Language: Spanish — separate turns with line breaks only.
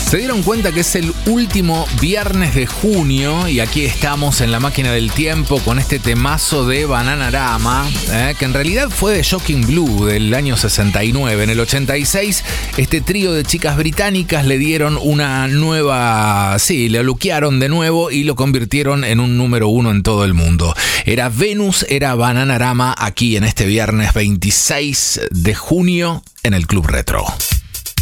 Se dieron cuenta que es el último viernes de junio y aquí estamos en la máquina del tiempo con este temazo de Bananarama, que en realidad fue de Shocking Blue del año 69. En el 86, este trío de chicas británicas le dieron una nueva... Sí, le luquearon de nuevo y lo convirtieron en un número 1 en todo el mundo. Era Venus, era Bananarama aquí en este viernes 26 de junio en el Club Retro.